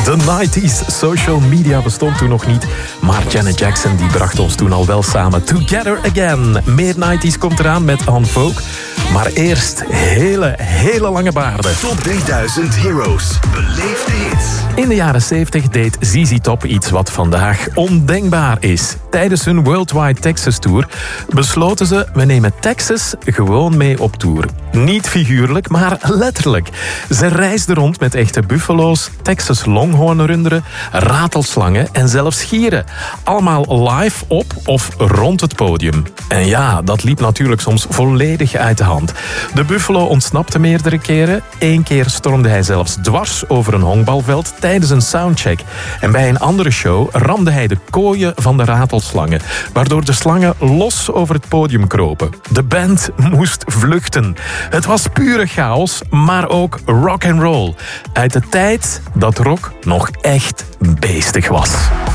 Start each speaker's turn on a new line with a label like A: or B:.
A: De 90s, social media bestond toen nog niet. Maar Janet Jackson die bracht ons toen al wel samen. Together Again. Meer 90s komt eraan met En Vogue. Maar eerst hele lange baarden.
B: Top 3000 Heroes. Beleef de hits.
A: In de jaren 70 deed ZZ Top iets wat vandaag ondenkbaar is. Tijdens hun Worldwide Texas Tour besloten ze, we nemen Texas gewoon mee op tour. Niet figuurlijk, maar letterlijk. Ze reisden rond met echte buffalo's, Texas Longhorn-runderen, ratelslangen en zelfs gieren. Allemaal live op of rond het podium. En ja, dat liep natuurlijk soms volledig uit de hand. De buffalo ontsnapte meerdere keren. 1 keer stormde hij zelfs dwars over een honkbalveld tijdens een soundcheck. En bij een andere show ramde hij de kooien van de ratelslangen, waardoor de slangen los over het podium kropen. De band moest vluchten. Het was pure chaos, maar ook rock and roll. Uit de tijd dat rock nog echt beestig was.